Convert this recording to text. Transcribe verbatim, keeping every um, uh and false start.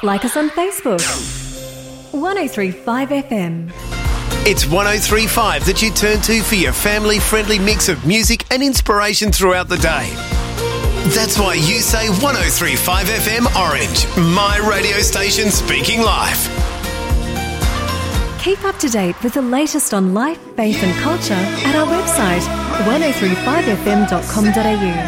Like us on Facebook. one oh three point five F M. It's one oh three point five that you turn to for your family-friendly mix of music and inspiration throughout the day. That's why you say one oh three point five F M Orange, my radio station speaking life. Keep up to date with the latest on life, faith and culture at our website, one oh three five f m dot com dot a u.